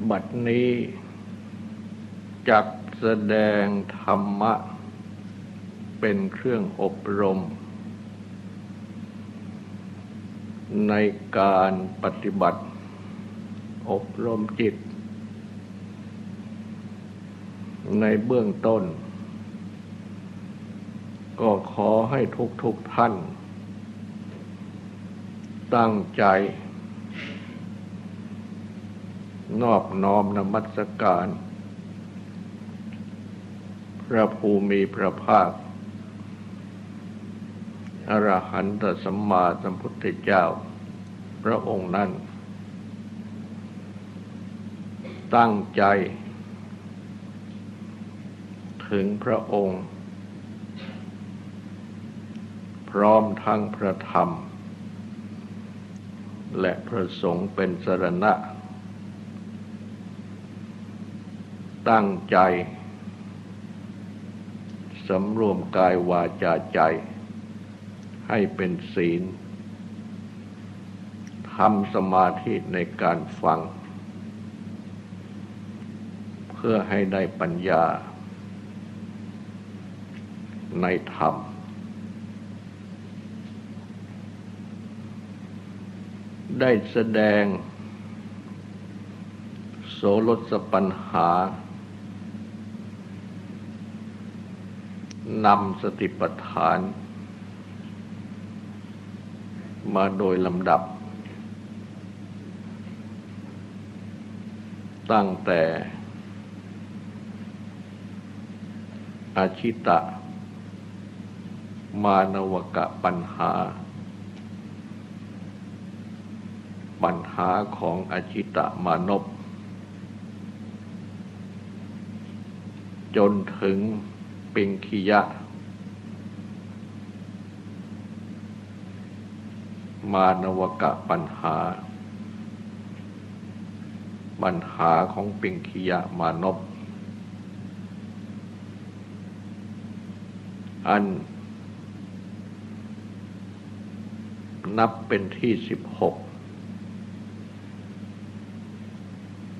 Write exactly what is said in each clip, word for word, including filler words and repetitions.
บัดนี้จักแสดงธรรมะเป็นเครื่องอบรมในการปฏิบัติอบรมจิตในเบื้องต้นก็ขอให้ทุกๆท่านตั้งใจนอบน้อมนมัสการพระภูมิพระภาคอรหันตสัมมาสัมพุทธเจ้าพระองค์นั้นตั้งใจถึงพระองค์พร้อมทั้งพระธรรมและพระสงฆ์เป็นสรณะตั้งใจสำรวมกายวาจาใจให้เป็นศีลทำสมาธิในการฟังเพื่อให้ได้ปัญญาในธรรมได้แสดงโสรสปัญหานำสติปัฏฐานมาโดยลำดับตั้งแต่อาชิตะมานวกะปัญหาปัญหาของอาชิตะมานพจนถึงปิงคิยะมานวกะปัญหาปัญหาของปิงคิยะมานพอันนับเป็นที่สิบหก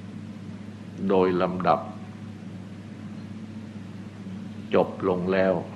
โดยลำดับจบลงแล้ว